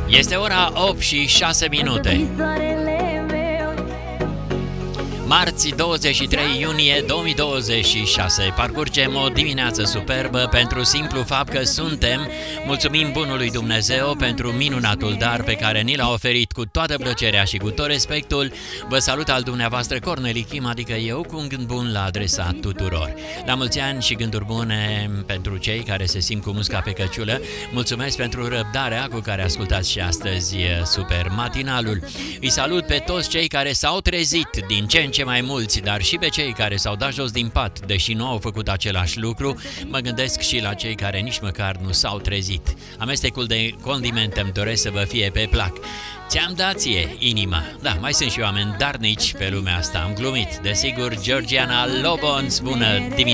Este ora 8 și 6 minute. Marți 23 iunie 2026. Parcurgem o dimineață superbă pentru simplu fapt că suntem. Mulțumim bunului Dumnezeu pentru minunatul dar pe care ni l-a oferit cu toată plăcerea și cu tot respectul. Vă salut al dumneavoastră Corneli Kim, adică eu, cu un gând bun la adresa tuturor. La mulți ani și gânduri bune pentru cei care se simt cu musca pe căciulă. Mulțumesc pentru răbdarea cu care ascultați și astăzi super matinalul. Îi salut pe toți cei care s-au trezit, din ce în ce mai mulți, dar și pe cei care s-au dat jos din pat, deși nu au făcut același lucru. Mă gândesc și la cei care nici măcar nu s-au trezit. Amestecul de condimente îmi doresc să vă fie pe plac. Ți-am dat ție inima. Da, mai sunt și oameni darnici pe lumea asta. Am glumit. Desigur, Georgiana Lobons, bună dimineața!